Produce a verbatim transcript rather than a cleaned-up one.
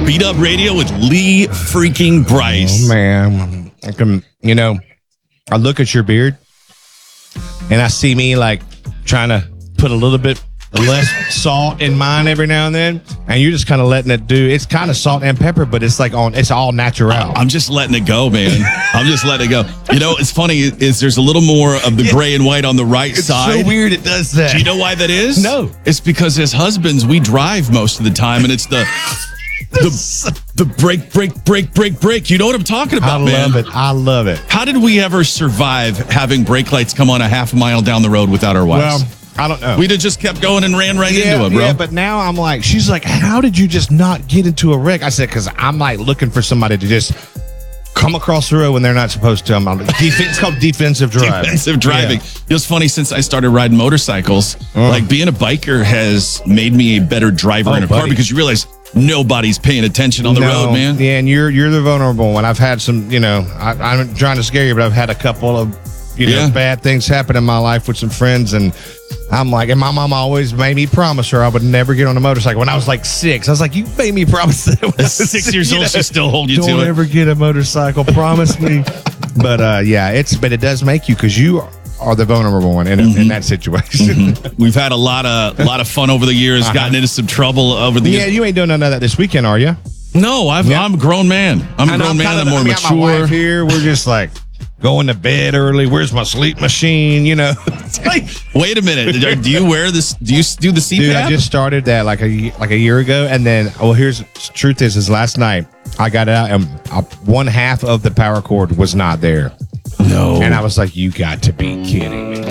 Beat Up Radio with Lee freaking Bryce. Oh, man. I can, you know, I look at your beard and I see me like trying to put a little bit less salt in mine every now and then, and you're just kind of letting it do. It's kind of salt and pepper, but it's like on. It's all natural. I'm just letting it go, man. I'm just letting it go. You know, it's funny is there's a little more of the gray and white on the right It's side. so weird it does that. Do you know why that is? No. It's because as husbands, we drive most of the time, and it's the the the break, break, break, break, break. You know what I'm talking I about, man? love it. I love it. How did we ever survive having brake lights come on a half a mile down the road without our wives? Well, I don't know. We'd have just kept going and ran right yeah, into it, bro. Yeah, but now I'm like, she's like, how did you just not get into a wreck? I said, because I'm like looking for somebody to just come across the road when they're not supposed to. I'm on def- it's called defensive driving. Defensive driving. Yeah. It was funny since I started riding motorcycles. Oh. Like being a biker has made me a better driver Oh, in a car buddy. because you realize nobody's paying attention on the No, road, man. Yeah, and you're you're the vulnerable one. I've had some, you know, I, I'm trying to scare you, but I've had a couple of, you know, Yeah. bad things happen in my life with some friends, and I'm like, and my mom always made me promise her I would never get on a motorcycle. When I was like six, I was like, you made me promise that. When I was Six years you old, know, she still hold you don't to it. ever get a motorcycle. Promise me. But uh, yeah, it's but it does make you because you are the vulnerable one in, Mm-hmm. in that situation. We've had a lot of a lot of fun over the years, Uh-huh. gotten into some trouble over the Yeah, years. you ain't doing none of that this weekend, are you? No, I've, Yeah. I'm a grown man. I'm a And grown man. kinda- I'm more I mean, I got my mature. wife here, we're just like going to bed early. Where's my sleep machine? You know, it's like, Wait a minute. Do you wear this? Do you do the C PAP? dude, I just started that like a ye- like a year ago, and then well, here's truth is, is last night I got it out, and uh, one half of the power cord was not there, no. and I was like, you got to be kidding me.